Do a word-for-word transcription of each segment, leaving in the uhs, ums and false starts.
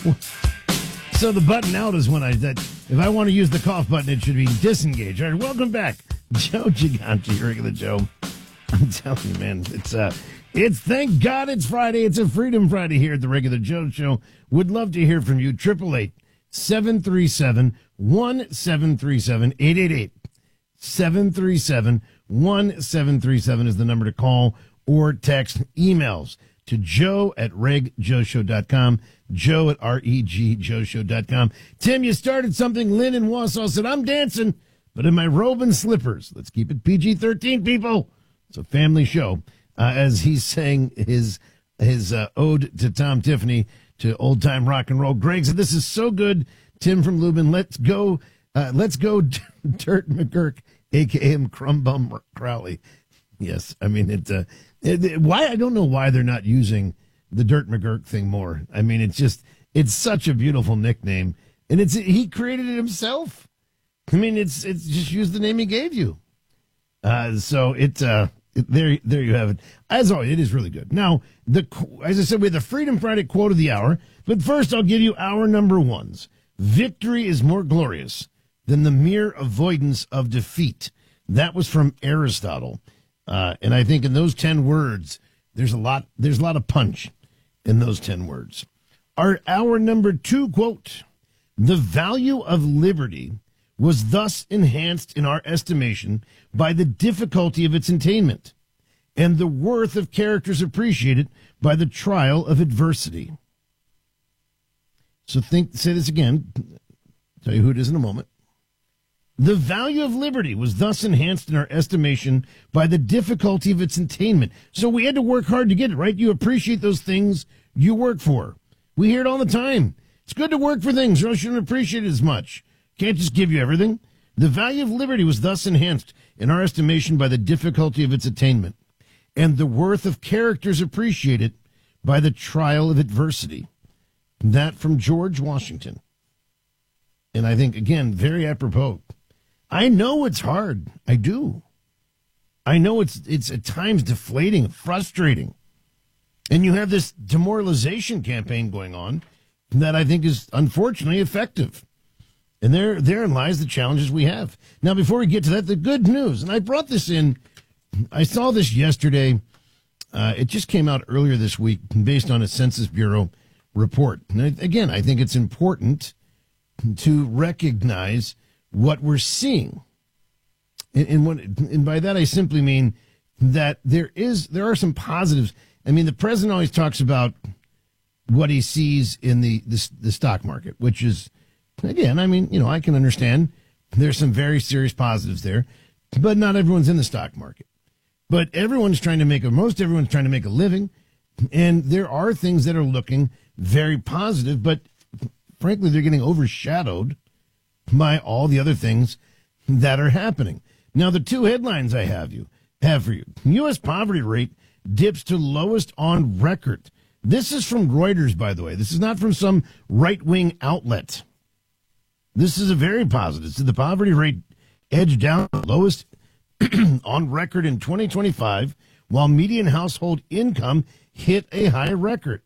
So the button out is when I that if I want to use the cough button, it should be disengaged. All right, welcome back, Joe Gigante, regular Joe. I'm telling you, man, it's uh, it's thank God it's Friday. It's a Freedom Friday here at the Regular Joe Show. Would love to hear from you. Triple eight seven three seven one seven three seven eight eight eight seven three seven one seven three seven is the number to call or text. Emails to Joe at reg joe show dot com. Joe at R E G Joe Show dot com. Tim, you started something. Lynn in Wausau said, I'm dancing, but in my robe and slippers. Let's keep it P G thirteen, people. It's a family show. Uh, as he's saying his his uh, ode to Tom Tiffany, to old time rock and roll. Greg said, this is so good. Tim from Lubin, let's go. Uh, let's go, Dirt McGurk, a k a. Crumbum Crowley. Yes, I mean, it, uh, it, it. Why? I don't know why they're not using the Dirt McGurk thing more. I mean, it's just, it's such a beautiful nickname. And it's he created it himself. I mean, it's it's just use the name he gave you. Uh, so it, uh, it, there there you have it. As always, it is really good. Now, the as I said, we have the Freedom Friday quote of the hour. But first, I'll give you our number ones. Victory is more glorious than the mere avoidance of defeat. That was from Aristotle. Uh, and I think in those ten words, there's a lot, there's a lot of punch in those ten words. Our, our number two quote, the value of liberty was thus enhanced in our estimation by the difficulty of its attainment, and the worth of characters appreciated by the trial of adversity. So think, say this again, tell you who it is in a moment. The value of liberty was thus enhanced in our estimation by the difficulty of its attainment. So we had to work hard to get it, right? You appreciate those things you work for. We hear it all the time. It's good to work for things, or else you don't appreciate it as much. Can't just give you everything. The value of liberty was thus enhanced in our estimation by the difficulty of its attainment, and the worth of characters appreciated by the trial of adversity. That from George Washington. And I think, again, very apropos. I know it's hard. I do. I know it's it's at times deflating, frustrating. And you have this demoralization campaign going on that I think is unfortunately effective. And there, therein lies the challenges we have. Now, before we get to that, the good news, and I brought this in, I saw this yesterday. Uh, it just came out earlier this week based on a Census Bureau report. And I, again, I think it's important to recognize what we're seeing. And, and, what, and by that, I simply mean that there is, there are some positives. I mean, the president always talks about what he sees in the, the, the stock market, which is, again, I mean, you know, I can understand there's some very serious positives there, but not everyone's in the stock market. But everyone's trying to make a, most everyone's trying to make a living. And there are things that are looking very positive, but frankly, they're getting overshadowed by all the other things that are happening. Now, the two headlines I have you have for you. U S poverty rate dips to lowest on record. This is from Reuters, by the way. This is not from some right-wing outlet. This is a very positive. So the poverty rate edged down the lowest on record in twenty twenty-five, while median household income hit a high record.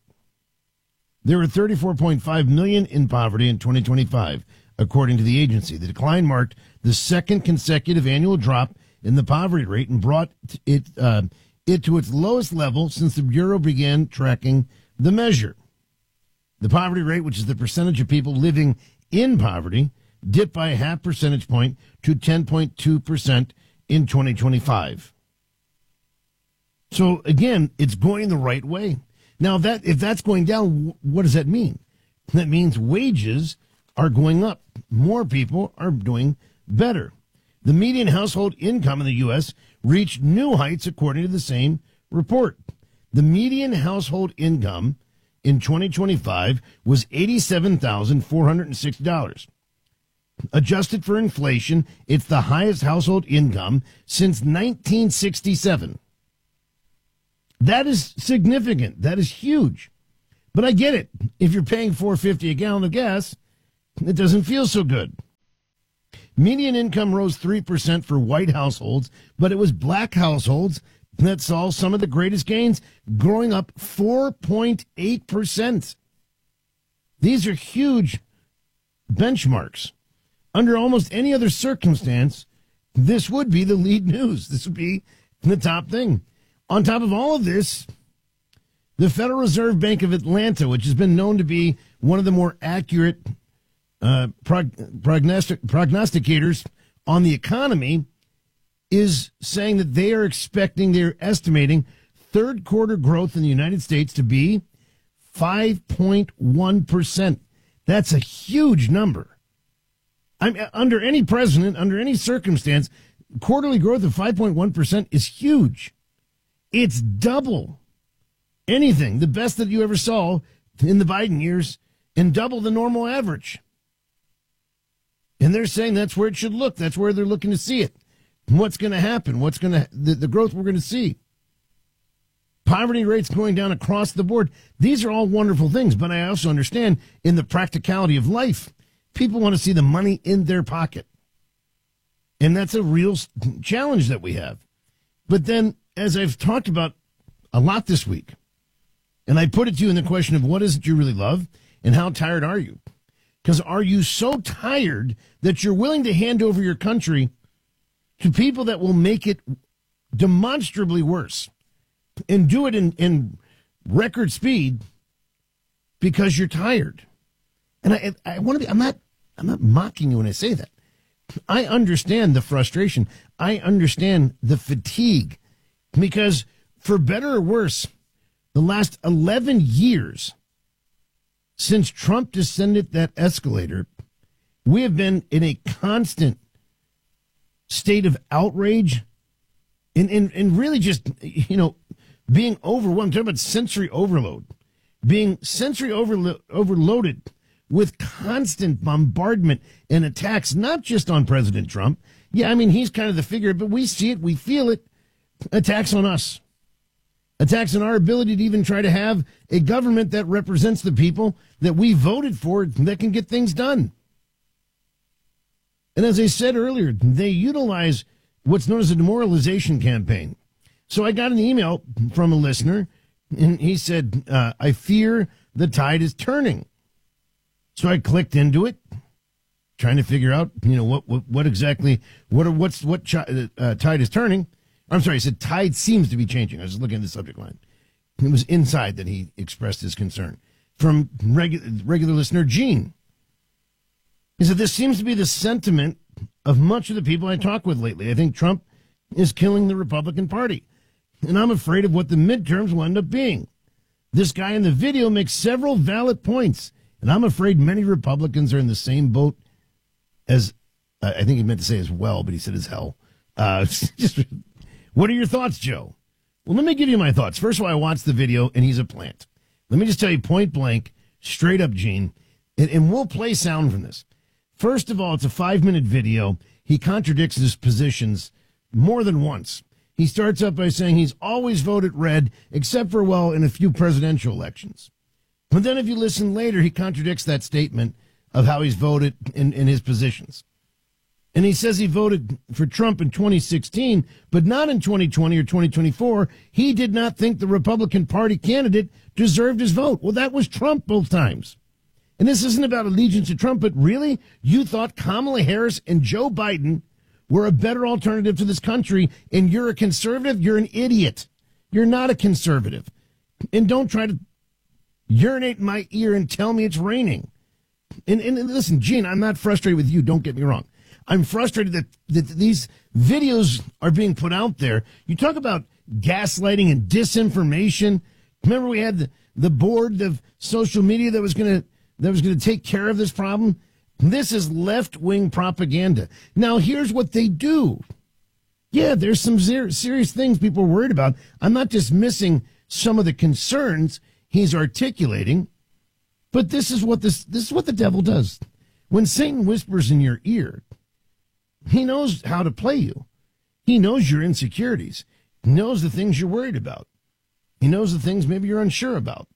There were thirty-four point five million in poverty in twenty twenty-five, according to the agency. The decline marked the second consecutive annual drop in the poverty rate and brought it uh, it to its lowest level since the Bureau began tracking the measure. The poverty rate, which is the percentage of people living in poverty, dipped by a half percentage point to ten point two percent in twenty twenty-five. So, again, it's going the right way. Now, that if that's going down, what does that mean? That means wages are going up. More people are doing better. The median household income in the U S reached new heights, according to the same report. The median household income in twenty twenty-five was eighty-seven thousand four hundred six dollars. Adjusted for inflation, it's the highest household income since nineteen sixty-seven. That is significant. That is huge. But I get it. If you're paying four dollars and fifty cents a gallon of gas, it doesn't feel so good. Median income rose three percent for white households, but it was black households that saw some of the greatest gains, growing up four point eight percent. These are huge benchmarks. Under almost any other circumstance, this would be the lead news. This would be the top thing. On top of all of this, the Federal Reserve Bank of Atlanta, which has been known to be one of the more accurate uh, prog- prognostic- prognosticators on the economy, is saying that they are expecting, they're estimating third quarter growth in the United States to be five point one percent. That's a huge number. I'm, under any president, under any circumstance, quarterly growth of five point one percent is huge. It's double anything, the best that you ever saw in the Biden years, and double the normal average. And they're saying that's where it should look. That's where they're looking to see it. What's going to happen? What's going to, the, the growth we're going to see. Poverty rates going down across the board. These are all wonderful things, but I also understand in the practicality of life, people want to see the money in their pocket. And that's a real challenge that we have. But then, as I've talked about a lot this week, and I put it to you in the question of what is it you really love and how tired are you? Because are you so tired that you're willing to hand over your country to people that will make it demonstrably worse and do it in, in record speed because you're tired? And I, I want to be, I'm not, I'm not mocking you when I say that. I understand the frustration. I understand the fatigue because for better or worse, the last eleven years since Trump descended that escalator, we have been in a constant state of outrage and, and, and really just, you know, being overwhelmed. I'm talking about sensory overload, being sensory overlo- overloaded with constant bombardment and attacks, not just on President Trump. Yeah, I mean, he's kind of the figure, but we see it, we feel it. Attacks on us. Attacks on our ability to even try to have a government that represents the people that we voted for that can get things done. And as I said earlier, they utilize what's known as a demoralization campaign. So I got an email from a listener, and he said, uh, I fear the tide is turning. So I clicked into it, trying to figure out, you know, what what, what exactly, what are, what's what chi- uh, tide is turning. I'm sorry, he said tide seems to be changing. I was looking at the subject line. It was inside that he expressed his concern. From regu- regular listener Gene. He said, this seems to be the sentiment of much of the people I talk with lately. I think Trump is killing the Republican Party. And I'm afraid of what the midterms will end up being. This guy in the video makes several valid points. And I'm afraid many Republicans are in the same boat as, uh, I think he meant to say as well, but he said as hell. Uh, just, what are your thoughts, Joe? Well, let me give you my thoughts. First of all, I watched the video, and he's a plant. Let me just tell you point blank, straight up, Gene, and, and we'll play sound from this. First of all, it's a five-minute video. He contradicts his positions more than once. He starts up by saying he's always voted red, except for, well, in a few presidential elections. But then if you listen later, he contradicts that statement of how he's voted in, in his positions. And he says he voted for Trump in twenty sixteen, but not in twenty twenty or twenty twenty-four. He did not think the Republican Party candidate deserved his vote. Well, that was Trump both times. And this isn't about allegiance to Trump, but really, you thought Kamala Harris and Joe Biden were a better alternative to this country, and you're a conservative? You're an idiot. You're not a conservative. And don't try to urinate in my ear and tell me it's raining. And, and, and listen, Gene, I'm not frustrated with you. Don't get me wrong. I'm frustrated that, that these videos are being put out there. You talk about gaslighting and disinformation. Remember we had the, the board of social media that was going to that was going to take care of this problem? This is left-wing propaganda. Now, here's what they do. Yeah, there's some ser- serious things people are worried about. I'm not dismissing some of the concerns he's articulating, but this is what this this is what the devil does. When Satan whispers in your ear, he knows how to play you. He knows your insecurities. He knows the things you're worried about. He knows the things maybe you're unsure about.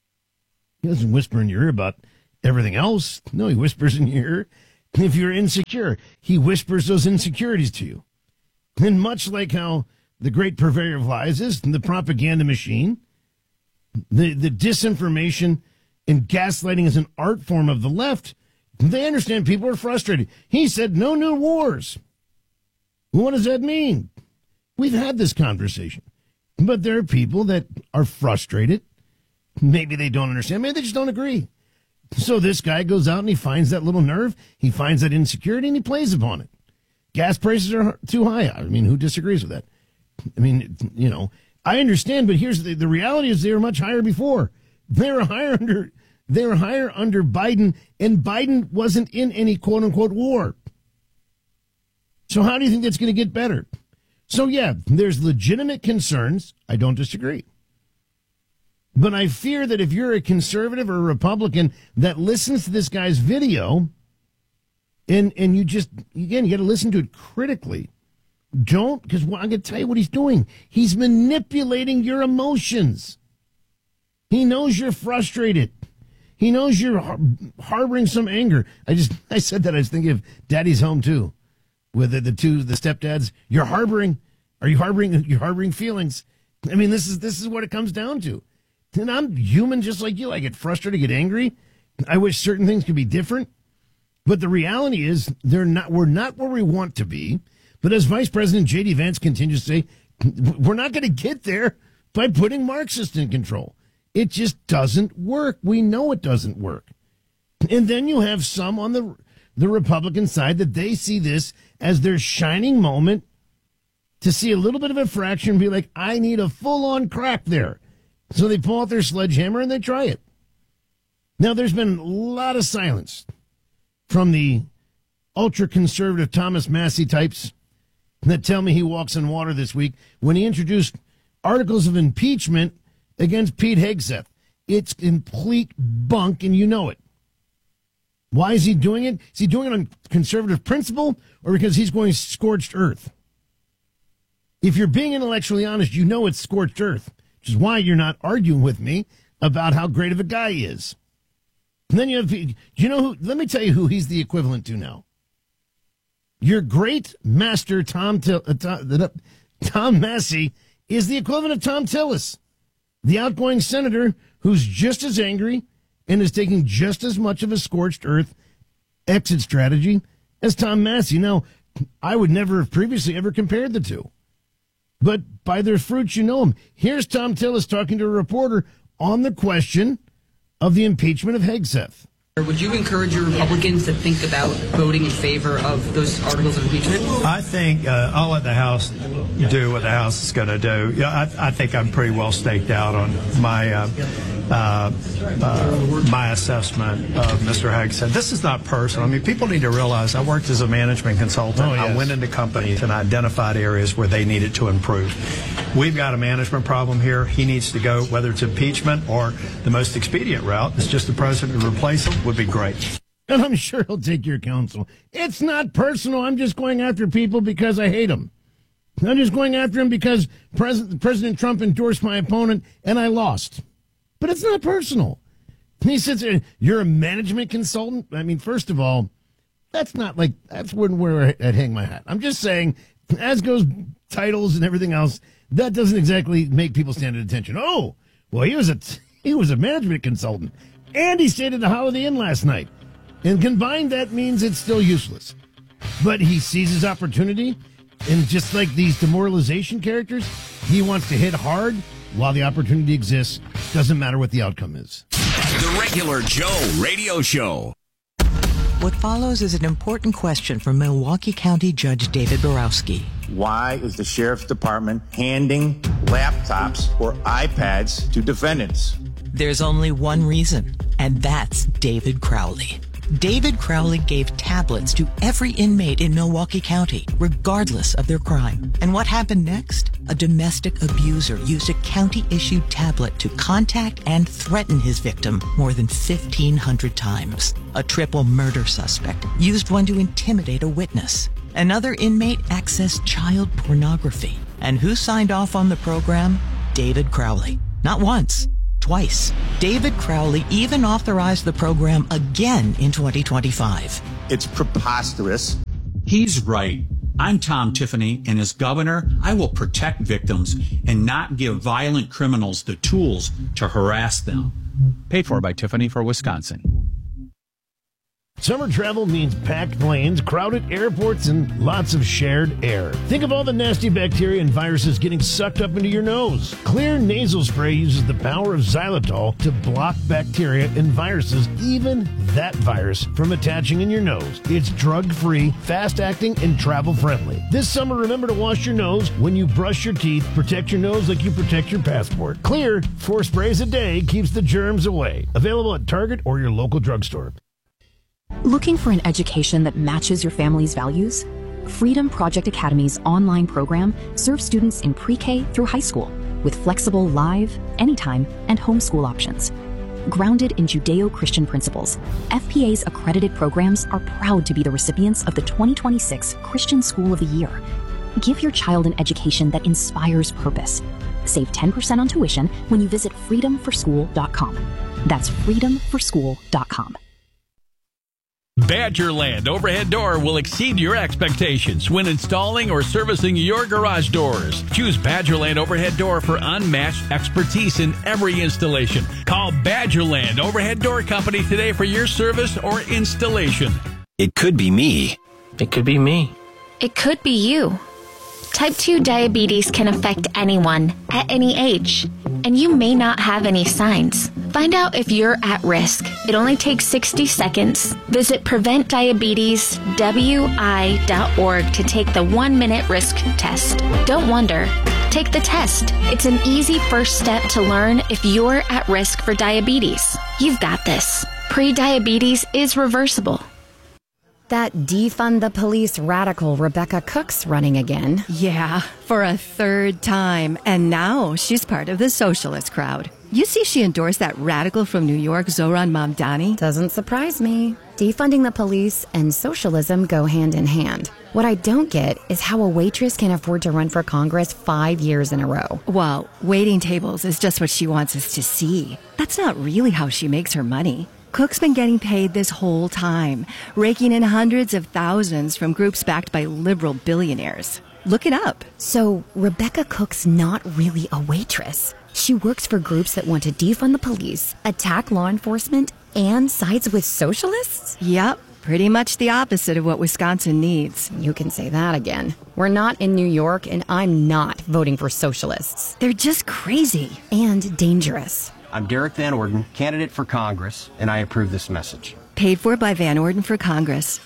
He doesn't whisper in your ear about everything else. No, he whispers in your ear. If you're insecure, he whispers those insecurities to you. And much like how the great purveyor of lies is the propaganda machine, the, the disinformation and gaslighting is an art form of the left, they understand people are frustrated. He said no new wars. What does that mean? We've had this conversation. But there are people that are frustrated. Maybe they don't understand. Maybe they just don't agree. So this guy goes out and he finds that little nerve. He finds that insecurity and he plays upon it. Gas prices are too high. I mean, who disagrees with that? I mean, you know, I understand, but here's the, the reality is they were much higher before. They were higher under, they were higher under Biden, and Biden wasn't in any quote unquote war. So how do you think that's going to get better? So yeah, there's legitimate concerns. I don't disagree. But I fear that if you're a conservative or a Republican that listens to this guy's video, and and you just, again, you got to listen to it critically. Don't, because I'm going to tell you what he's doing. He's manipulating your emotions. He knows you're frustrated. He knows you're har- harboring some anger. I just, I said that, I was thinking of Daddy's Home too, with the, the two, the stepdads. You're harboring, are you harboring, you're harboring feelings. I mean, this is, this is what it comes down to. And I'm human just like you. I get frustrated, I get angry. I wish certain things could be different. But the reality is they're not, we're not where we want to be. But as Vice President J D Vance continues to say, we're not going to get there by putting Marxists in control. It just doesn't work. We know it doesn't work. And then you have some on the the Republican side that they see this as their shining moment to see a little bit of a fraction and be like, I need a full-on crack there. So they pull out their sledgehammer and they try it. Now, there's been a lot of silence from the ultra-conservative Thomas Massie types that tell me he walks in water this week when he introduced articles of impeachment against Pete Hegseth. It's complete bunk, and you know it. Why is he doing it? Is he doing it on conservative principle or because he's going scorched earth? If you're being intellectually honest, you know it's scorched earth, which is why you're not arguing with me about how great of a guy he is. And then you have, do you know who, let me tell you who he's the equivalent to now. Your great master, Tom, Till, uh, Tom, Tom Massie, is the equivalent of Tom Tillis, the outgoing senator who's just as angry and is taking just as much of a scorched earth exit strategy as Tom Massie. Now, I would never have previously ever compared the two. But by their fruits, you know them. Here's Tom Tillis talking to a reporter on the question of the impeachment of Hegseth. Would you encourage your Republicans to think about voting in favor of those articles of impeachment? I think uh, I'll let the House do what the House is going to do. Yeah, I, I think I'm pretty well staked out on my uh, uh, uh, my assessment of Mister Hegseth. This is not personal. I mean, people need to realize I worked as a management consultant. Oh, yes. I went into companies and identified areas where they needed to improve. We've got a management problem here. He needs to go, whether it's impeachment or the most expedient route, it's just the president to replace him, would be great. And I'm sure he'll take your counsel. It's not personal. I'm just going after people because I hate them. I'm just going after him because President, President Trump endorsed my opponent and I lost. But it's not personal. He sits there, you're a management consultant? I mean, first of all, that's not like, that's where I'd hang my hat. I'm just saying, as goes titles and everything else, that doesn't exactly make people stand at attention. Oh, well, he was a he was a management consultant, and he stayed at the Holiday Inn last night. And combined, that means it's still useless. But he sees his opportunity, and just like these demoralization characters, he wants to hit hard while the opportunity exists. Doesn't matter what the outcome is. The Regular Joe Radio Show. What follows is an important question from Milwaukee County Judge David Borowski. Why is the Sheriff's Department handing laptops or iPads to defendants? There's only one reason, and that's David Crowley. David Crowley gave tablets to every inmate in Milwaukee County, regardless of their crime. And what happened next? A domestic abuser used a county-issued tablet to contact and threaten his victim more than fifteen hundred times. A triple murder suspect used one to intimidate a witness. Another inmate accessed child pornography. And who signed off on the program? David Crowley. Not once. Twice. David Crowley even authorized the program again in twenty twenty-five. It's preposterous. He's right. I'm Tom Tiffany, and as governor, I will protect victims and not give violent criminals the tools to harass them. Paid for by Tiffany for Wisconsin. Summer travel means packed planes, crowded airports, and lots of shared air. Think of all the nasty bacteria and viruses getting sucked up into your nose. Clear nasal spray uses the power of xylitol to block bacteria and viruses, even that virus, from attaching in your nose. It's drug-free, fast-acting, and travel-friendly. This summer, remember to wash your nose when you brush your teeth. Protect your nose like you protect your passport. Clear, four sprays a day keeps the germs away. Available at Target or your local drugstore. Looking for an education that matches your family's values? Freedom Project Academy's online program serves students in pre-K through high school with flexible live, anytime, and homeschool options. Grounded in Judeo-Christian principles, F P A's accredited programs are proud to be the recipients of the twenty twenty-six Christian School of the Year. Give your child an education that inspires purpose. Save ten percent on tuition when you visit freedom for school dot com. That's freedom for school dot com. Badgerland Overhead Door will exceed your expectations when installing or servicing your garage doors. Choose Badgerland Overhead Door for unmatched expertise in every installation. Call Badgerland Overhead Door Company today for your service or installation. It could be me. It could be me. It could be you. Type two diabetes can affect anyone at any age, and you may not have any signs. Find out if you're at risk. It only takes sixty seconds. Visit prevent diabetes w i dot org to take the one-minute risk test. Don't wonder. Take the test. It's an easy first step to learn if you're at risk for diabetes. You've got this. Pre-diabetes is reversible. That defund the police radical Rebecca Cook's running again. Yeah, for a third time. And now she's part of the socialist crowd. You see she endorsed that radical from New York, Zohran Mamdani? Doesn't surprise me. Defunding the police and socialism go hand in hand. What I don't get is how a waitress can afford to run for Congress five years in a row. Well, waiting tables is just what she wants us to see. That's not really how she makes her money. Cook's been getting paid this whole time, raking in hundreds of thousands from groups backed by liberal billionaires. Look it up. So Rebecca Cook's not really a waitress. She works for groups that want to defund the police, attack law enforcement, and sides with socialists? Yep, pretty much the opposite of what Wisconsin needs. You can say that again. We're not in New York, and I'm not voting for socialists. They're just crazy. And dangerous. I'm Derek Van Orden, candidate for Congress, and I approve this message. Paid for by Van Orden for Congress.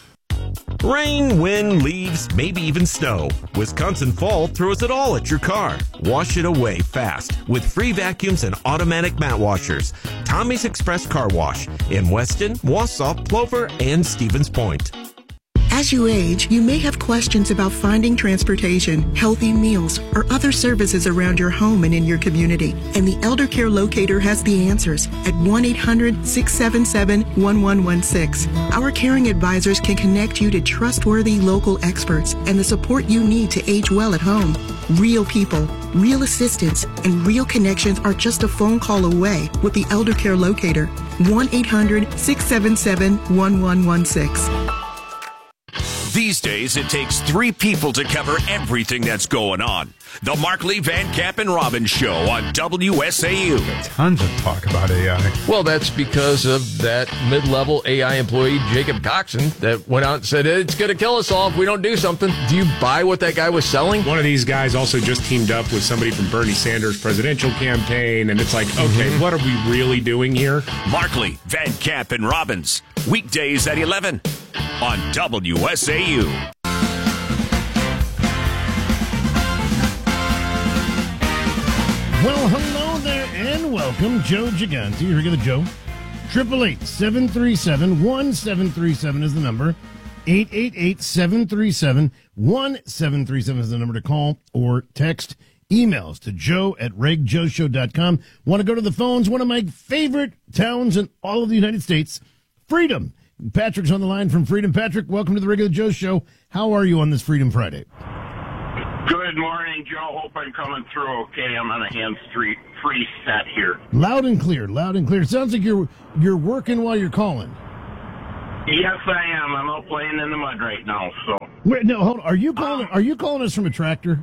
Rain, wind, leaves, maybe even snow. Wisconsin Fall throws it all at your car. Wash it away fast with free vacuums and automatic mat washers. Tommy's Express Car Wash in Weston, Wausau, Plover, and Stevens Point. As you age, you may have questions about finding transportation, healthy meals, or other services around your home and in your community. And the Elder Care Locator has the answers at one eight hundred, six seven seven, one one one six. Our caring advisors can connect you to trustworthy local experts and the support you need to age well at home. Real people, real assistance, and real connections are just a phone call away with the Elder Care Locator. one eight hundred, six seven seven, one one one six. These days, it takes three people to cover everything that's going on. The Markley, Van Camp, and Robbins Show on W S A U. Tons of talk about A I. Well, that's because of that mid-level A I employee, Jacob Coxon, that went out and said, it's going to kill us all if we don't do something. Do you buy what that guy was selling? One of these guys also just teamed up with somebody from Bernie Sanders' presidential campaign, and it's like, okay, mm-hmm. What are we really doing here? Markley, Van Camp, and Robbins. Weekdays at eleven on W S A U. Well, hello there and welcome. Joe Gigante, your regular Joe. eight eight eight, seven three seven, one seven three seven is the number. eight eight eight, seven three seven, one seven three seven is the number to call or text. Emails to joe at reg joe show dot com. Want to go to the phones? One of my favorite towns in all of the United States, Freedom. Patrick's on the line from Freedom. Patrick, welcome to the Regular Joe Show. How are you on this Freedom Friday? Good morning, Joe. Hope I'm coming through okay. I'm on a hands-free free set here. Loud and clear, loud and clear. It sounds like you're you're working while you're calling. Yes, I am. I'm out playing in the mud right now. So. Wait, no, hold on. Are you calling? Are you calling us from a tractor?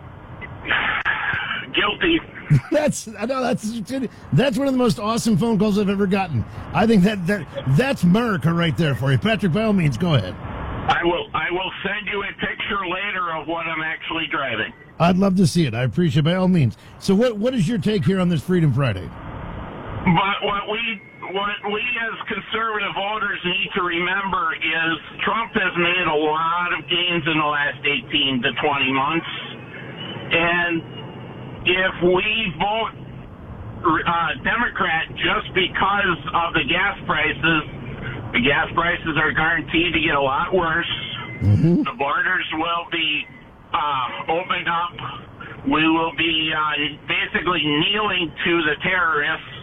Guilty. That's I know that's that's one of the most awesome phone calls I've ever gotten. I think that that that's America right there for you, Patrick. By all means, go ahead. I will. I will send you a picture later of what I'm actually driving. I'd love to see it. I appreciate it by all means. So, what what is your take here on this Freedom Friday? But what we what we as conservative voters need to remember is Trump has made a lot of gains in the last eighteen to twenty months, and if we vote uh, Democrat just because of the gas prices, the gas prices are guaranteed to get a lot worse. Mm-hmm. The borders will be uh, opened up. We will be uh, basically kneeling to the terrorists.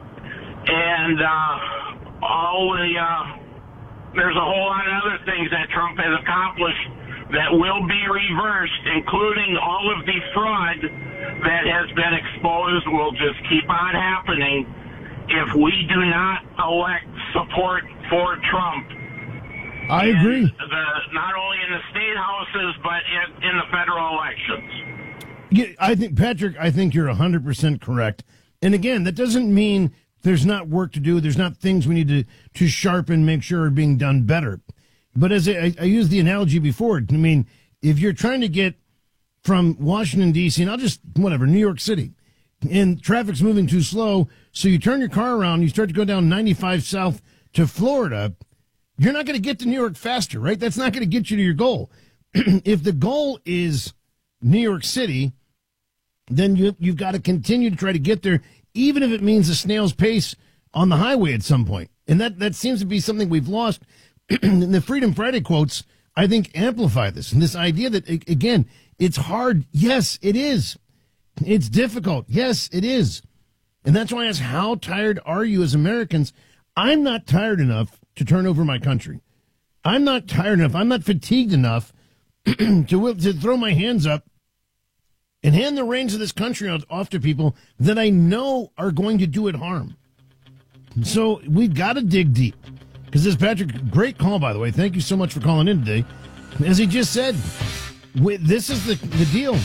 And uh, all the uh, there's a whole lot of other things that Trump has accomplished that will be reversed, including all of the fraud that has been exposed will just keep on happening if we do not elect support for Trump. I agree. The, not only in the state houses, but in, in the federal elections. Yeah, I think, Patrick, I think you're one hundred percent correct. And again, that doesn't mean there's not work to do. There's not things we need to, to sharpen, make sure are being done better. But as I, I used the analogy before, I mean, if you're trying to get from Washington, D C, and I'll just, whatever, New York City, and traffic's moving too slow, so you turn your car around, you start to go down ninety-five south to Florida, you're not going to get to New York faster, right? That's not going to get you to your goal. If the goal is New York City, then you, you've got to continue to try to get there, even if it means a snail's pace on the highway at some point. And that, that seems to be something we've lost. And the Freedom Friday quotes, I think, amplify this. And this idea that, again, it's hard. Yes, it is. It's difficult. Yes, it is. And that's why I ask, how tired are you as Americans? I'm not tired enough to turn over my country. I'm not tired enough. I'm not fatigued enough to, to throw my hands up and hand the reins of this country off to people that I know are going to do it harm. So we've got to dig deep. Because this, Patrick, great call, by the way. Thank you so much for calling in today. As he just said, we, this is the, the deal.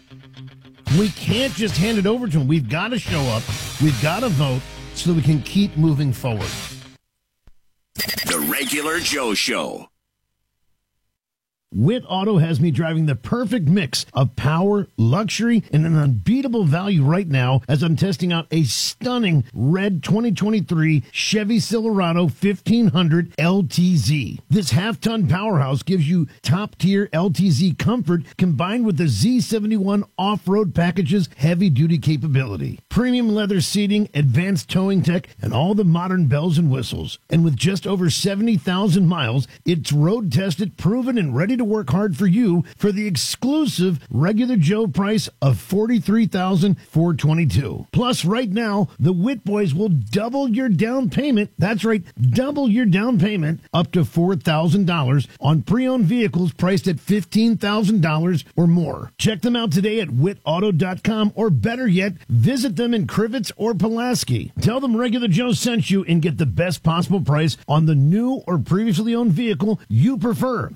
We can't just hand it over to him. We've got to show up. We've got to vote so that we can keep moving forward. The Regular Joe Show. Witt Auto has me driving the perfect mix of power, luxury, and an unbeatable value right now as I'm testing out a stunning red twenty twenty-three Chevy Silverado fifteen hundred L T Z. This half-ton powerhouse gives you top-tier L T Z comfort combined with the Z seventy-one off-road package's heavy-duty capability. Premium leather seating, advanced towing tech, and all the modern bells and whistles. And with just over seventy thousand miles, it's road-tested, proven, and ready to work hard for you for the exclusive Regular Joe price of forty-three thousand four hundred twenty-two dollars. Plus, right now, the Witt Boys will double your down payment. That's right, double your down payment up to four thousand dollars on pre-owned vehicles priced at fifteen thousand dollars or more. Check them out today at witt auto dot com, or better yet, visit them in Crivets or Pulaski. Tell them Regular Joe sent you and get the best possible price on the new or previously owned vehicle you prefer.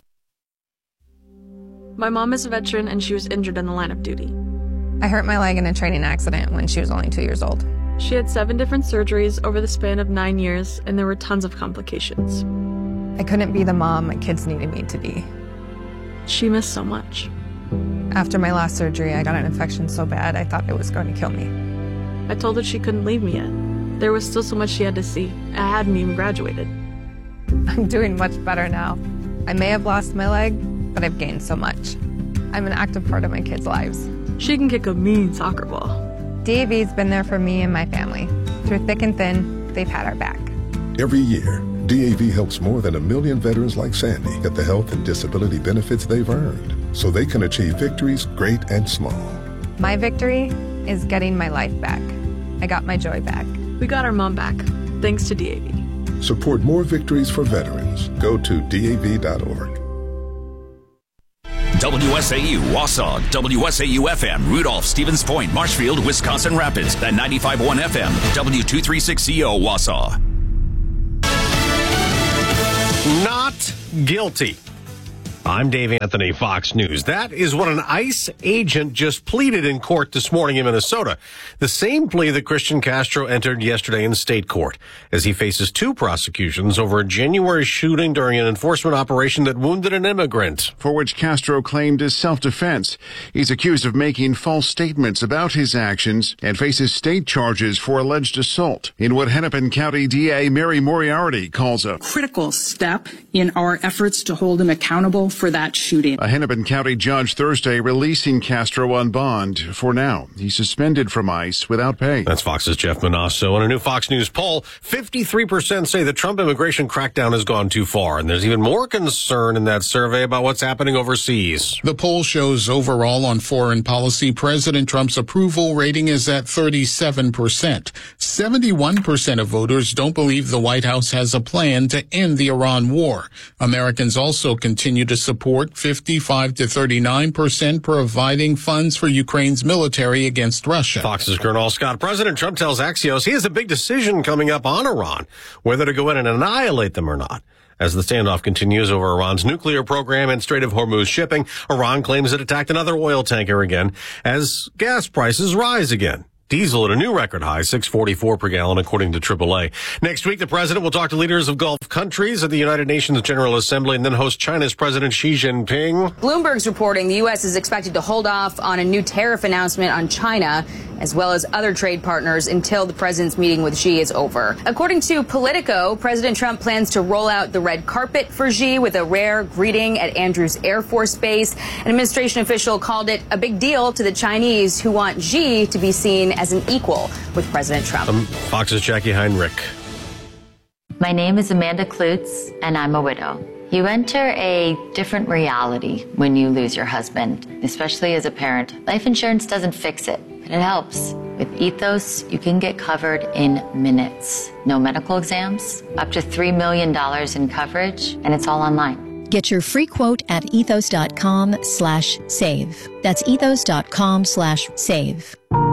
My mom is a veteran and she was injured in the line of duty. I hurt my leg in a training accident when she was only two years old. She had seven different surgeries over the span of nine years, and there were tons of complications. I couldn't be the mom my kids needed me to be. She missed so much. After my last surgery, I got an infection so bad I thought it was going to kill me. I told her she couldn't leave me yet. There was still so much she had to see. I hadn't even graduated. I'm doing much better now. I may have lost my leg, but I've gained so much. I'm an active part of my kids' lives. She can kick a mean soccer ball. D A V's been there for me and my family. Through thick and thin, they've had our back. Every year, D A V helps more than a million veterans like Sandy get the health and disability benefits they've earned, so they can achieve victories great and small. My victory is getting my life back. I got my joy back. We got our mom back, thanks to D A V. Support more victories for veterans. Go to D A V dot org. W S A U Wausau, W S A U F M, Rudolph, Stevens Point, Marshfield, Wisconsin Rapids, and ninety-five point one F M, W two thirty-six C O Wausau. Not guilty. I'm Dave Anthony, Fox News. That is what an ICE agent just pleaded in court this morning in Minnesota. The same plea that Christian Castro entered yesterday in state court, as he faces two prosecutions over a January shooting during an enforcement operation that wounded an immigrant. For which Castro claimed is self-defense. He's accused of making false statements about his actions and faces state charges for alleged assault in what Hennepin County D A Mary Moriarty calls a critical step in our efforts to hold him accountable for that shooting. A Hennepin County judge Thursday releasing Castro on bond. For now, he's suspended from ICE without pay. That's Fox's Jeff Manasso. In a new Fox News poll, fifty-three percent say the Trump immigration crackdown has gone too far, and there's even more concern in that survey about what's happening overseas. The poll shows overall on foreign policy, President Trump's approval rating is at thirty-seven percent. seventy-one percent of voters don't believe the White House has a plan to end the Iran war. Americans also continue to support fifty-five to thirty-nine percent providing funds for Ukraine's military against Russia. Fox's Colonel Scott. President Trump tells Axios he has a big decision coming up on Iran, whether to go in and annihilate them or not. As the standoff continues over Iran's nuclear program and Strait of Hormuz shipping, Iran claims it attacked another oil tanker again as gas prices rise again. Diesel at a new record high, six forty-four per gallon, according to triple A. Next week, the president will talk to leaders of Gulf countries at the United Nations General Assembly and then host China's President Xi Jinping. Bloomberg's reporting the U S is expected to hold off on a new tariff announcement on China, as well as other trade partners, until the president's meeting with Xi is over. According to Politico, President Trump plans to roll out the red carpet for Xi with a rare greeting at Andrews Air Force Base. An administration official called it a big deal to the Chinese, who want Xi to be seen as an equal with President Trump. Um, Fox's Jackie Heinrich. My name is Amanda Klutz, and I'm a widow. You enter a different reality when you lose your husband, especially as a parent. Life insurance doesn't fix it, but it helps. With Ethos, you can get covered in minutes. No medical exams, up to three million dollars in coverage, and it's all online. Get your free quote at ethos.com slash save. That's ethos.com slash save.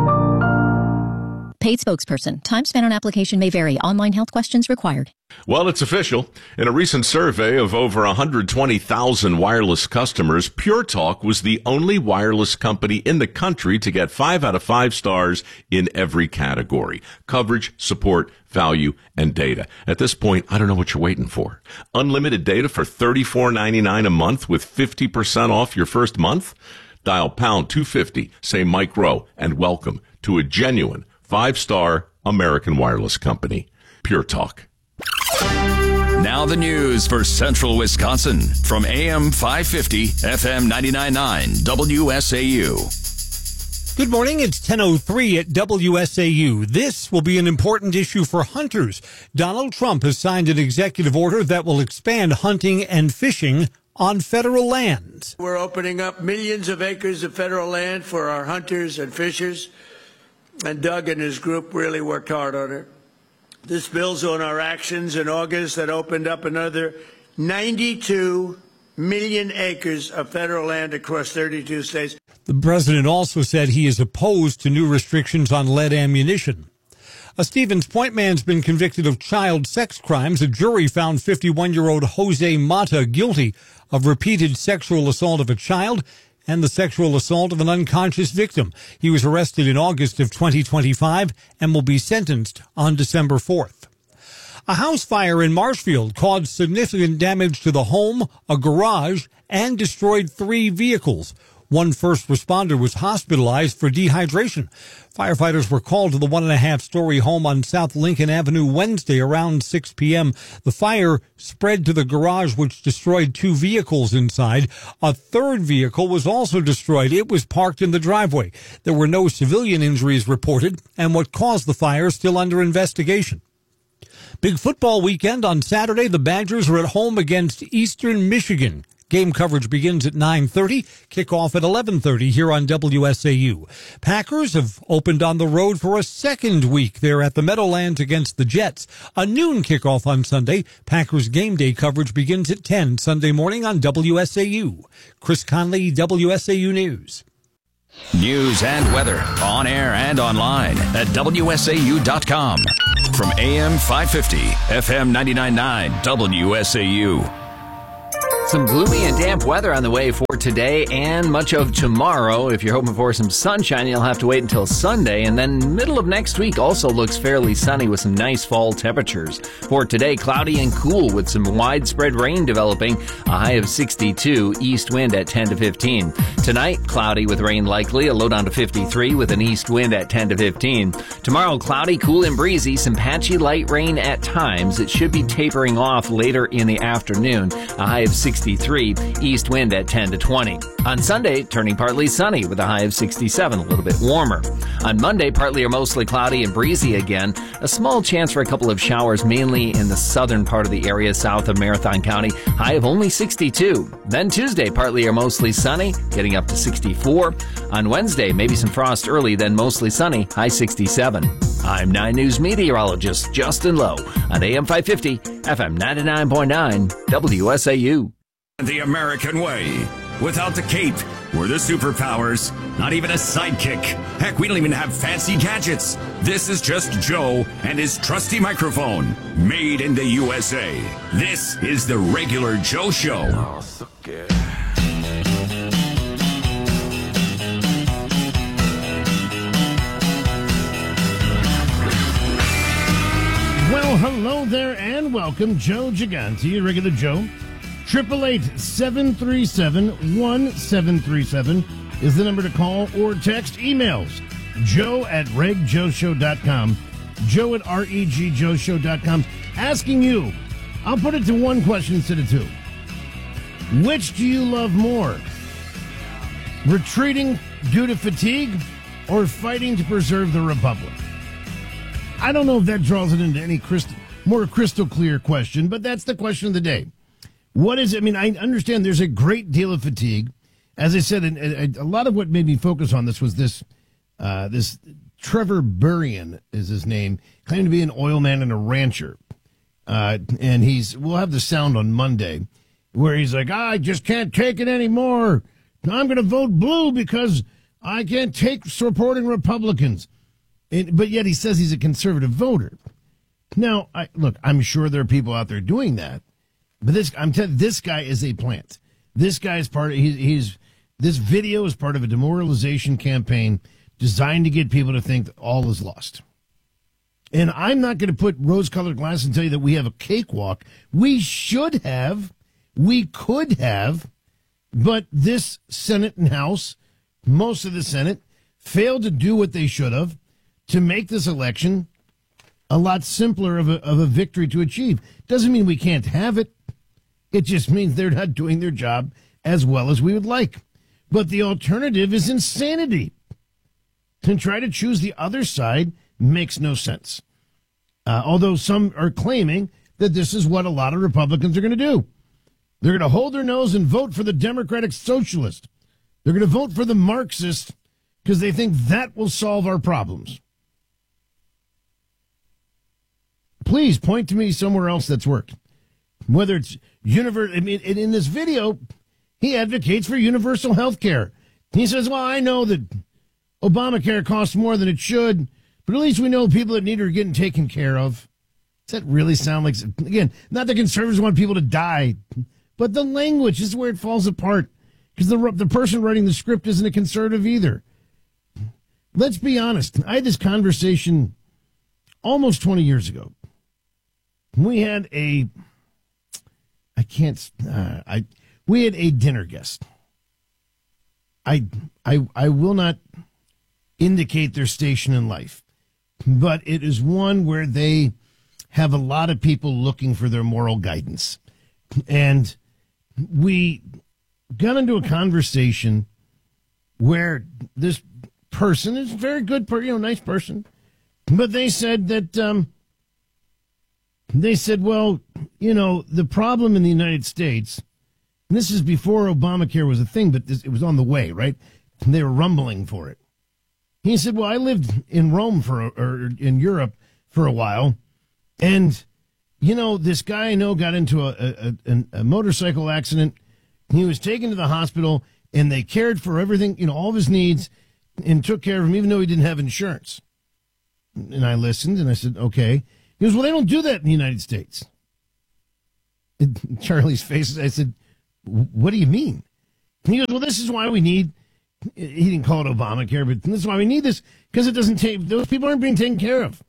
Paid spokesperson. Time spent on application may vary. Online health questions required. Well, it's official. In a recent survey of over one hundred twenty thousand wireless customers, Pure Talk was the only wireless company in the country to get five out of five stars in every category: coverage, support, value, and data. At this point, I don't know what you're waiting for. Unlimited data for thirty-four ninety-nine a month with fifty percent off your first month? Dial pound two fifty, say Mike Rowe, and welcome to a genuine five-star American wireless company. Pure Talk. Now the news for Central Wisconsin from A M five fifty, F M ninety-nine point nine, W S A U. Good morning. It's ten oh three at W S A U. This will be an important issue for hunters. Donald Trump has signed an executive order that will expand hunting and fishing on federal lands. We're opening up millions of acres of federal land for our hunters and fishers, and Doug and his group really worked hard on it. This builds on our actions in August that opened up another ninety-two million acres of federal land across thirty-two states. The president also said he is opposed to new restrictions on lead ammunition. A Stevens Point man's been convicted of child sex crimes. A jury found fifty-one-year-old Jose Mata guilty of repeated sexual assault of a child and the sexual assault of an unconscious victim. He was arrested in August of twenty twenty-five and will be sentenced on December fourth. A house fire in Marshfield caused significant damage to the home, a garage, and destroyed three vehicles. One first responder was hospitalized for dehydration. Firefighters were called to the one-and-a-half-story home on South Lincoln Avenue Wednesday around six p.m. The fire spread to the garage, which destroyed two vehicles inside. A third vehicle was also destroyed. It was parked in the driveway. There were no civilian injuries reported, and what caused the fire is still under investigation. Big football weekend on Saturday. The Badgers are at home against Eastern Michigan. Game coverage begins at nine thirty, kickoff at eleven thirty here on W S A U. Packers have opened on the road for a second week. They're at the Meadowlands against the Jets. A noon kickoff on Sunday. Packers game day coverage begins at ten Sunday morning on W S A U. Chris Conley, W S A U News. News and weather on air and online at W S A U dot com. From A M five fifty, F M ninety-nine point nine, W S A U. Some gloomy and damp weather on the way for today and much of tomorrow. If you're hoping for some sunshine, you'll have to wait until Sunday. And then middle of next week also looks fairly sunny with some nice fall temperatures. For today, cloudy and cool with some widespread rain developing. A high of sixty-two, east wind at ten to fifteen. Tonight, cloudy with rain likely, a low down to fifty-three with an east wind at ten to fifteen. Tomorrow, cloudy, cool and breezy, some patchy light rain at times. It should be tapering off later in the afternoon. A high of sixty-three, east wind at ten to twenty. On Sunday, turning partly sunny with a high of sixty-seven, a little bit warmer. On Monday, partly or mostly cloudy and breezy again. A small chance for a couple of showers, mainly in the southern part of the area south of Marathon County. High of only sixty-two. Then Tuesday, partly or mostly sunny, getting up to sixty-four. On Wednesday, maybe some frost early, then mostly sunny, high sixty-seven. I'm nine News meteorologist Justin Lowe on A M five fifty, F M ninety-nine point nine, W S A U. The American way. Without the cape or the superpowers, not even a sidekick. Heck, we don't even have fancy gadgets. This is just Joe and his trusty microphone, made in the U S A. This is the Regular Joe Show. Oh, so good. Well, hello there and welcome. Joe Gigante, Regular Joe. triple eight, seven three seven, one seven three seven is the number to call or text. Emails, joe at reg joe show dot com, joe at reg joe show dot com. Asking you, I'll put it to one question instead of two. Which do you love more? Retreating due to fatigue or fighting to preserve the republic? I don't know if that draws it into any crystal, more crystal clear question, but that's the question of the day. What is it? I mean, I understand there's a great deal of fatigue. As I said, a, a lot of what made me focus on this was this, uh, this Trevor Burrian is his name, claiming to be an oil man and a rancher. Uh, and he's, we'll have the sound on Monday where he's like, I just can't take it anymore. I'm going to vote blue because I can't take supporting Republicans. And, but yet he says he's a conservative voter. Now, I, look, I'm sure there are people out there doing that. But this, I'm telling you, this guy is a plant. This guy is part of, he, he's, this video is part of a demoralization campaign designed to get people to think that all is lost. And I'm not going to put rose-colored glasses and tell you that we have a cakewalk. We should have, we could have, but this Senate and House, most of the Senate, failed to do what they should have to make this election a lot simpler of a, of a victory to achieve. Doesn't mean we can't have it. It just means they're not doing their job as well as we would like. But the alternative is insanity. To try to choose the other side makes no sense. Uh, although some are claiming that this is what a lot of Republicans are going to do. They're going to hold their nose and vote for the Democratic Socialist. They're going to vote for the Marxist because they think that will solve our problems. Please point to me somewhere else that's worked. Whether it's universal, I mean, in this video, he advocates for universal health care. He says, well, I know that Obamacare costs more than it should, but at least we know people that need it are getting taken care of. Does that really sound like, again, not that conservatives want people to die, but the language is where it falls apart because the, the person writing the script isn't a conservative either. Let's be honest. I had this conversation almost twenty years ago. We had a, I can't, uh, I, we had a dinner guest. I, I, I will not indicate their station in life, but it is one where they have a lot of people looking for their moral guidance. And we got into a conversation where this person is a very good, you know, nice person, but they said that, um, They said, well, you know, the problem in the United States, and this is before Obamacare was a thing, but this, it was on the way, right? And they were rumbling for it. He said, well, I lived in Rome for, or in Europe for a while. And, you know, this guy I know got into a, a, a, a motorcycle accident. He was taken to the hospital and they cared for everything, you know, all of his needs. and took care of him even though he didn't have insurance. And I listened and I said, okay. He goes, well, they don't do that in the United States. And Charlie's face, I said, what do you mean? And he goes, well, this is why we need, he didn't call it Obamacare, but this is why we need this, because it doesn't take, those people aren't being taken care of.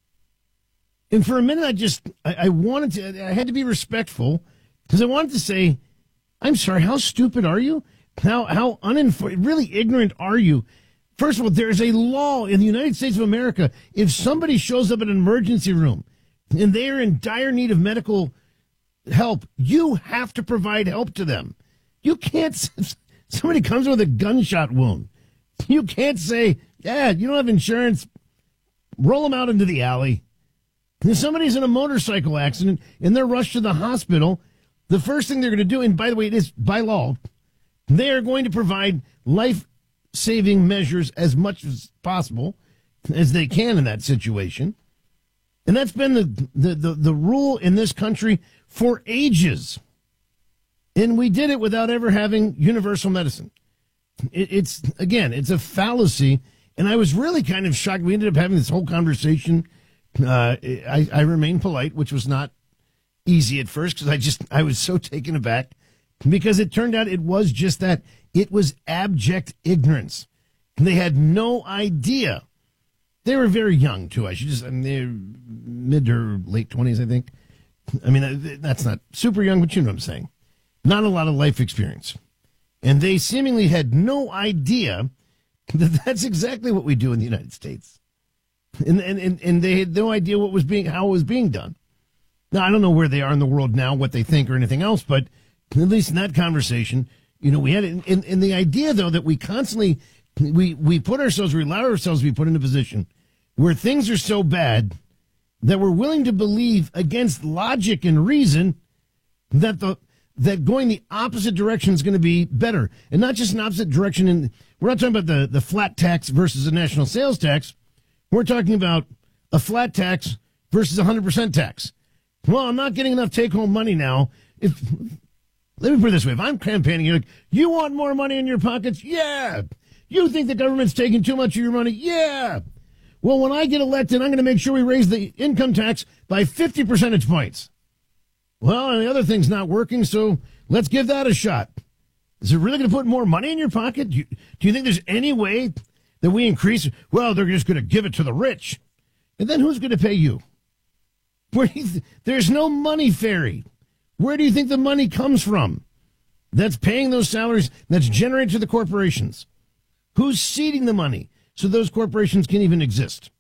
And for a minute, I just, I, I wanted to, I had to be respectful, because I wanted to say, I'm sorry, how stupid are you? How, how uninformed, really ignorant are you? First of all, there's a law in the United States of America. If somebody shows up in an emergency room and they are in dire need of medical help, you have to provide help to them. You can't, somebody comes with a gunshot wound. You can't say, yeah, you don't have insurance. Roll them out into the alley. If somebody's in a motorcycle accident and they're rushed to the hospital, the first thing they're going to do, and by the way, it is by law, they are going to provide life-saving measures as much as possible as they can in that situation. And that's been the, the, the, the rule in this country for ages. And we did it without ever having universal medicine. It, it's, again, it's a fallacy. And I was really kind of shocked. We ended up having this whole conversation. Uh, I, I remained polite, which was not easy at first because I just, I was so taken aback because it turned out it was just that. It was abject ignorance. They had no idea. They were very young, too. I should just, I mean, they're mid or late twenties, I think. I mean, that's not super young, but you know what I'm saying. Not a lot of life experience. And they seemingly had no idea that that's exactly what we do in the United States. And, and, and, and they had no idea what was being, how it was being done. Now, I don't know where they are in the world now, what they think or anything else, but at least in that conversation, you know, we had it. And, and the idea, though, that we constantly, we, we put ourselves, we allow ourselves to be put in a position where things are so bad that we're willing to believe against logic and reason that the, that going the opposite direction is going to be better. And not just an opposite direction. In, we're not talking about the, the flat tax versus a national sales tax. We're talking about a flat tax versus a one hundred percent tax. Well, I'm not getting enough take-home money now. If Let me put it this way. If I'm campaigning, you're like, you want more money in your pockets? Yeah. You think the government's taking too much of your money? Yeah. Well, when I get elected, I'm going to make sure we raise the income tax by fifty percentage points. Well, and the other thing's not working, so let's give that a shot. Is it really going to put more money in your pocket? Do you, do you think there's any way that we increase? Well, they're just going to give it to the rich. And then who's going to pay you? Where do you th- There's no money fairy. Where do you think the money comes from? That's paying those salaries, that's generated to the corporations. Who's seeding the money so those corporations can even exist?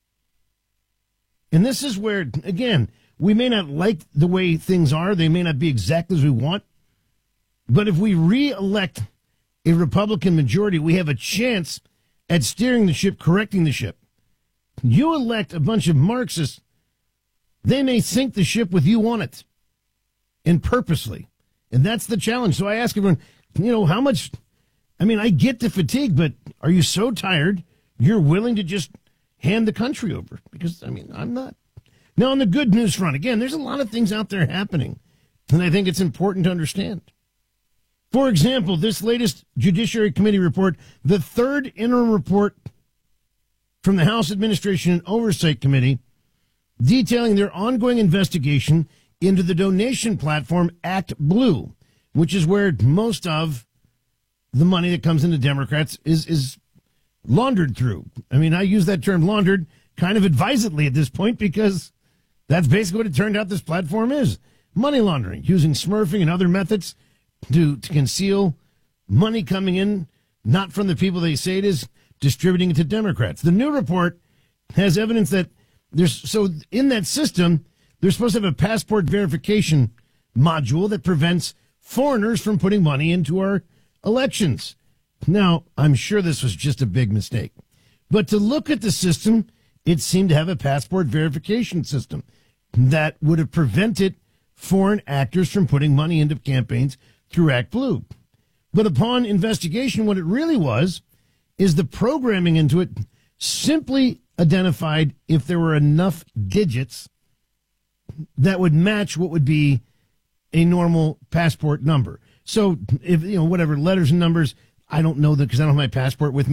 And this is where, again, we may not like the way things are. They may not be exactly as we want. But if we re-elect a Republican majority, we have a chance at steering the ship, correcting the ship. You elect a bunch of Marxists, they may sink the ship with you on it. And purposely. And that's the challenge. So I ask everyone, you know, how much, I mean, I get the fatigue, but are you so tired you're willing to just hand the country over? Because, I mean, I'm not. Now, on the good news front, again, there's a lot of things out there happening, and I think it's important to understand. For example, this latest Judiciary Committee report, the third interim report from the House Administration and Oversight Committee, detailing their ongoing investigation into the donation platform ActBlue, which is where most of the money that comes into Democrats is, is laundered through. I mean, I use that term laundered kind of advisedly at this point because that's basically what it turned out this platform is. Money laundering, using smurfing and other methods to, to conceal money coming in, not from the people they say it is, distributing it to Democrats. The new report has evidence that there's, so in that system, they're supposed to have a passport verification module that prevents foreigners from putting money into our elections. Now, I'm sure this was just a big mistake. But to look at the system, it seemed to have a passport verification system that would have prevented foreign actors from putting money into campaigns through ActBlue. But upon investigation, what it really was is the programming into it simply identified if there were enough digits that would match what would be a normal passport number. So if, you know, whatever letters and numbers, I don't know that because I don't have my passport with me.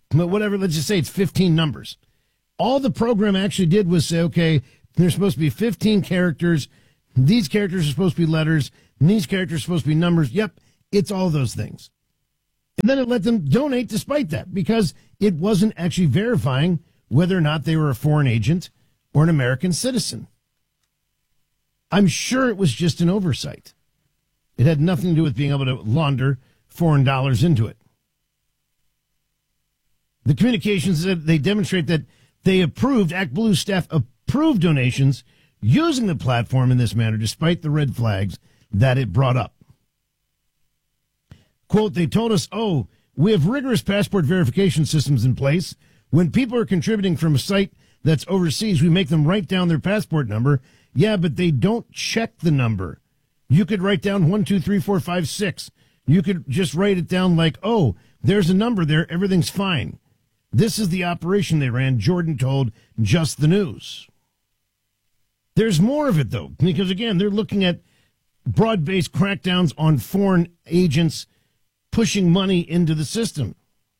but whatever, let's just say it's fifteen numbers. All the program actually did was say, okay, there's supposed to be fifteen characters. These characters are supposed to be letters. And these characters are supposed to be numbers. Yep, it's all those things. And then it let them donate despite that because it wasn't actually verifying whether or not they were a foreign agent or an American citizen. I'm sure it was just an oversight. It had nothing to do with being able to launder foreign dollars into it. The communications said they demonstrate that they approved, ActBlue staff approved donations using the platform in this manner, despite the red flags that it brought up. Quote, they told us, oh, we have rigorous passport verification systems in place. When people are contributing from a site that's overseas, we make them write down their passport number. Yeah, but they don't check the number. You could write down one, two, three, four, five, six. You could just write it down like, oh, there's a number there. Everything's fine. This is the operation they ran, Jordan told Just the News. There's more of it, though, because, again, they're looking at broad-based crackdowns on foreign agents pushing money into the system.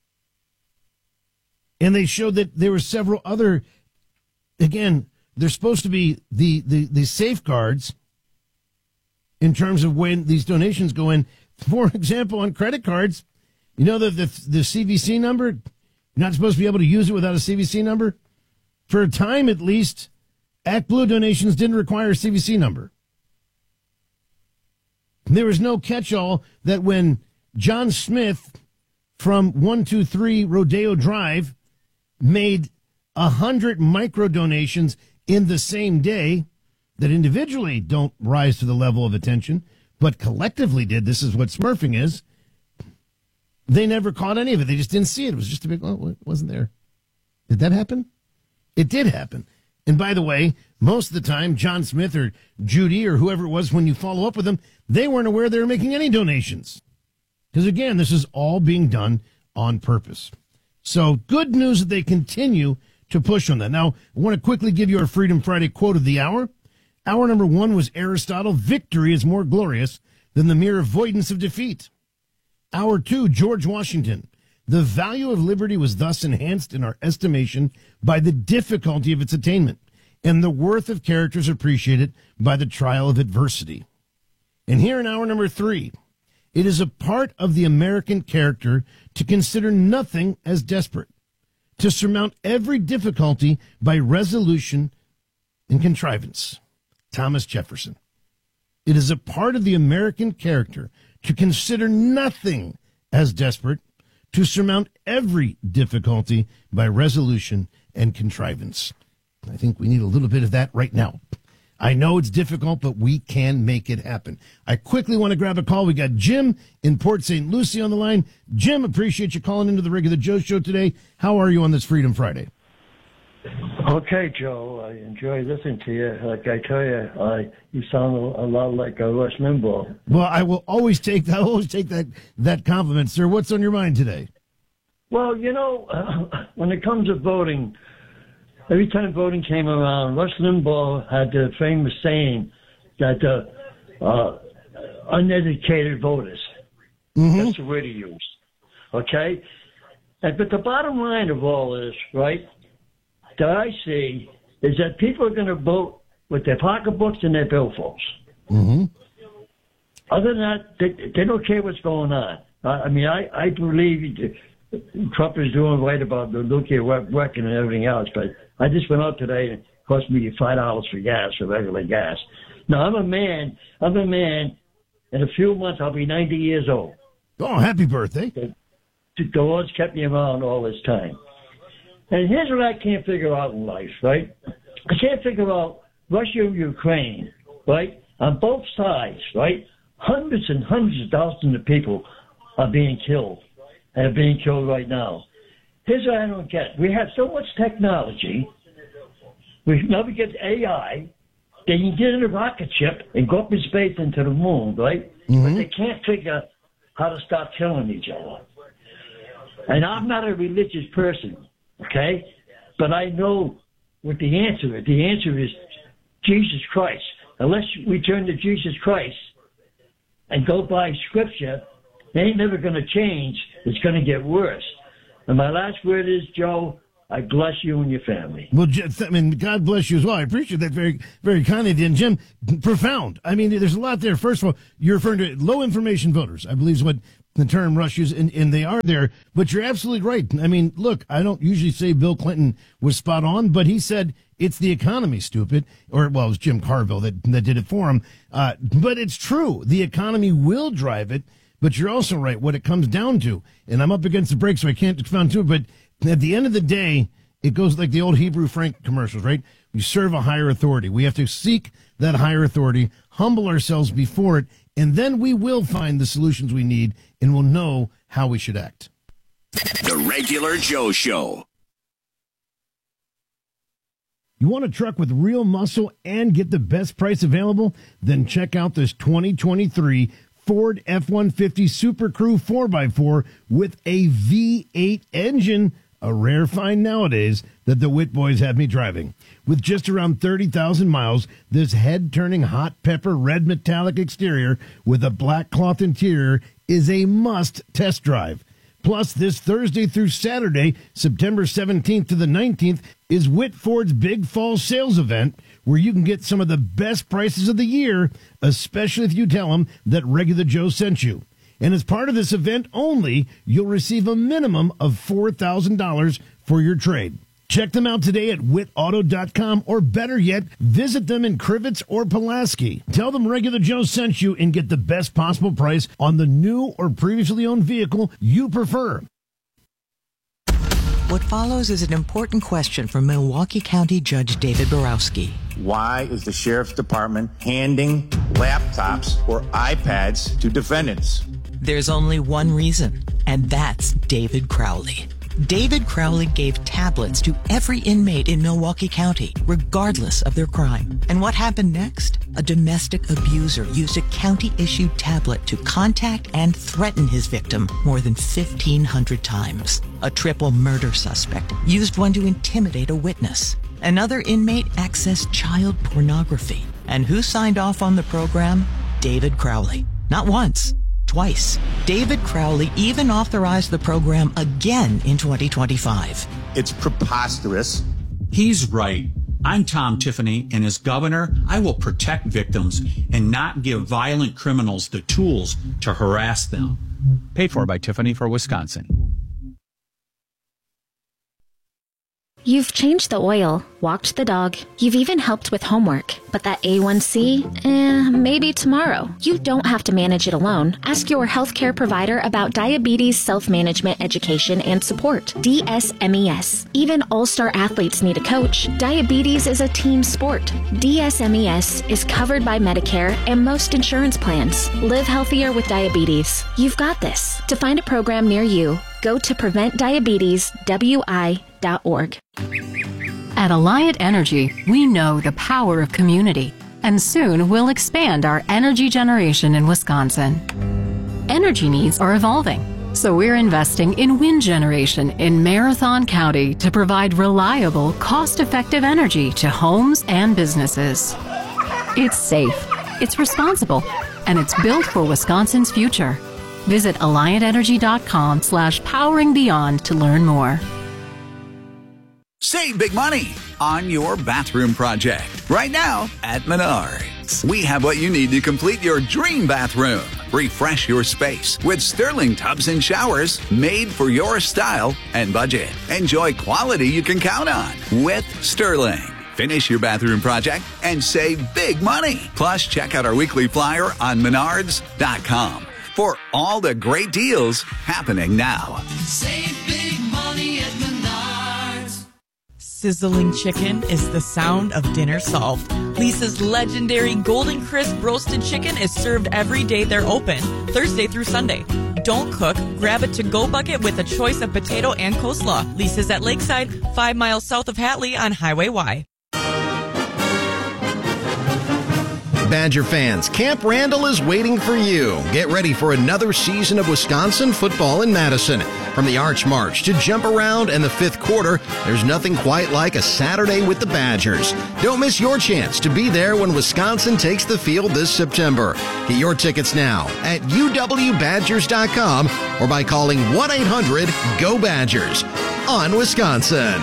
And they showed that there were several other, again, there's supposed to be the, the, the safeguards in terms of when these donations go in. For example, on credit cards, you know the, the, the C V C number? You're not supposed to be able to use it without a C V C number? For a time, at least, ActBlue donations didn't require a C V C number. There was no catch-all that when John Smith from one two three Rodeo Drive made one hundred micro donations in the same day that individually don't rise to the level of attention, but collectively did. This is what smurfing is. They never caught any of it. They just didn't see it. It was just a big, oh, it wasn't there. Did that happen? It did happen. And by the way, most of the time, John Smith or Judy or whoever it was, when you follow up with them, they weren't aware they were making any donations. Because again, this is all being done on purpose. So good news that they continue to push on that. Now, I want to quickly give you our Freedom Friday quote of the hour. Hour number one was Aristotle. Victory is more glorious than the mere avoidance of defeat. Hour two, George Washington. The value of liberty was thus enhanced in our estimation by the difficulty of its attainment, and the worth of characters appreciated by the trial of adversity. And here in hour number three, it is a part of the American character to consider nothing as desperate, to surmount every difficulty by resolution and contrivance. Thomas Jefferson. It is a part of the American character to consider nothing as desperate, to surmount every difficulty by resolution and contrivance. I think we need a little bit of that right now. I know it's difficult, but we can make it happen. I quickly want to grab a call. We got Jim in Port Saint Lucie on the line. Jim, appreciate you calling into the Regular Joe Show today. How are you on this Freedom Friday? Okay, Joe. I enjoy listening to you. Like I tell you, I you sound a, a lot like uh, Rush Limbaugh. Well, I will always take that. I will always take that that compliment, sir. What's on your mind today? Well, you know, uh, when it comes to voting, every time voting came around, Rush Limbaugh had the famous saying that uh, uh, uneducated voters. Mm-hmm. That's the word he used. Okay, and, but the bottom line of all this, right, that I see is that people are going to vote with their pocketbooks and their billfolds. Mm-hmm. Other than that, they, they don't care what's going on. I, I mean, I, I believe Trump is doing right about the nuclear weapon and everything else, but I just went out today and it cost me five dollars for gas, for regular gas. Now, I'm a man, I'm a man, in a few months I'll be ninety years old. Oh, happy birthday. The, the Lord's kept me around all this time. And here's what I can't figure out in life, right? I can't figure out Russia and Ukraine, right? On both sides, right? Hundreds and hundreds of thousands of people are being killed and are being killed right now. Here's what I don't get. We have so much technology. We now we get A I. They can get in a rocket ship and go up in space into the moon, right? Mm-hmm. But they can't figure how to stop killing each other. And I'm not a religious person. Okay? But I know what the answer is. The answer is Jesus Christ. Unless we turn to Jesus Christ and go by Scripture, they ain't never going to change. It's going to get worse. And my last word is, Joe, I bless you and your family. Well, I mean, God bless you as well. I appreciate that very, very kindly. And Jim, profound. I mean, there's a lot there. First of all, you're referring to low information voters, I believe is what the term Rush used, and, and they are there. But you're absolutely right. I mean, look, I don't usually say Bill Clinton was spot on, but he said it's the economy, stupid. Or, well, it was Jim Carville that, that did it for him. Uh, but it's true. The economy will drive it. But you're also right, what it comes down to, and I'm up against the break, so I can't expound to it, but at the end of the day, it goes like the old Hebrew Frank commercials, right? We serve a higher authority. We have to seek that higher authority, humble ourselves before it, and then we will find the solutions we need, and we'll know how we should act. The Regular Joe Show. You want a truck with real muscle and get the best price available? Then check out this twenty twenty-three Ford F one fifty Super Crew four by four with a V eight engine, a rare find nowadays that the Witt boys have me driving. With just around thirty thousand miles, this head-turning hot pepper red metallic exterior with a black cloth interior is a must test drive. Plus, this Thursday through Saturday, September seventeenth to the nineteenth, is Witt Ford's Big Fall Sales Event, where you can get some of the best prices of the year, especially if you tell them that Regular Joe sent you. And as part of this event only, you'll receive a minimum of four thousand dollars for your trade. Check them out today at wit auto dot com, or better yet, visit them in Crivets or Pulaski. Tell them Regular Joe sent you and get the best possible price on the new or previously owned vehicle you prefer. What follows is an important question from Milwaukee County Judge David Borowski. Why is the Sheriff's Department handing laptops or iPads to defendants? There's only one reason, and that's David Crowley. David Crowley gave tablets to every inmate in Milwaukee County, regardless of their crime. And what happened next? A domestic abuser used a county-issued tablet to contact and threaten his victim more than fifteen hundred times. A triple murder suspect used one to intimidate a witness. Another inmate accessed child pornography. And who signed off on the program? David Crowley. Not once. Twice. David Crowley even authorized the program again in twenty twenty-five. It's preposterous. He's right. I'm Tom Tiffany, and as governor, I will protect victims and not give violent criminals the tools to harass them. Paid for by Tiffany for Wisconsin. You've changed the oil, walked the dog, you've even helped with homework. But that A one C, eh, maybe tomorrow. You don't have to manage it alone. Ask your healthcare provider about diabetes self-management education and support, D S M E S. Even all-star athletes need a coach. Diabetes is a team sport. D S M E S is covered by Medicare and most insurance plans. Live healthier with diabetes. You've got this. To find a program near you, go to prevent diabetes w i dot org. At Alliant Energy, we know the power of community, and soon we'll expand our energy generation in Wisconsin. Energy needs are evolving, so we're investing in wind generation in Marathon County to provide reliable, cost-effective energy to homes and businesses. It's safe, it's responsible, and it's built for Wisconsin's future. Visit alliant energy dot com slash powering beyond to learn more. Save big money on your bathroom project right now at Menards. We have what you need to complete your dream bathroom. Refresh your space with Sterling tubs and showers made for your style and budget. Enjoy quality you can count on with Sterling. Finish your bathroom project and save big money. Plus, check out our weekly flyer on menards dot com for all the great deals happening now. Save big money at Menards. Sizzling chicken is the sound of dinner solved. Lisa's legendary Golden Crisp roasted chicken is served every day they're open, Thursday through Sunday. Don't cook, grab a to-go bucket with a choice of potato and coleslaw. Lisa's at Lakeside, five miles south of Hatley on Highway Y. Badger fans, Camp Randall is waiting for you. Get ready for another season of Wisconsin football in Madison. From the Arch March to Jump Around and the fifth quarter, there's nothing quite like a Saturday with the Badgers. Don't miss your chance to be there when Wisconsin takes the field this September. Get your tickets now at U W Badgers dot com or by calling one eight hundred G O Badgers on Wisconsin.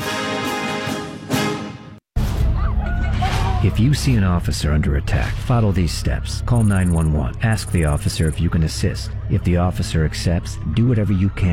If you see an officer under attack, follow these steps. Call nine one one. Ask the officer if you can assist. If the officer accepts, do whatever you can